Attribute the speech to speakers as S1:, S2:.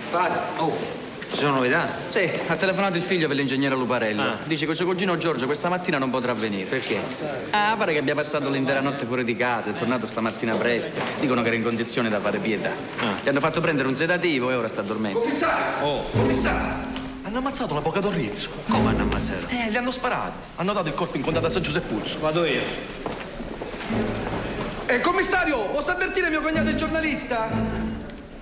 S1: Pazzi, ci sono novità? Sì, ha telefonato il figlio per l'ingegnere Luparello. Dice che suo cugino Giorgio questa mattina non potrà venire. Perché? Pare che abbia passato l'intera notte fuori di casa, è tornato stamattina presto. Dicono che era in condizione da fare pietà. Gli hanno fatto prendere un sedativo e ora sta dormendo.
S2: Commissario! Commissario! Hanno ammazzato l'avvocato Rizzo.
S1: Come hanno ammazzato?
S2: Gli hanno sparato. Hanno dato il corpo in contatto a San Giuseppuzzo.
S1: Vado io.
S2: Commissario, posso avvertire mio cognato il giornalista?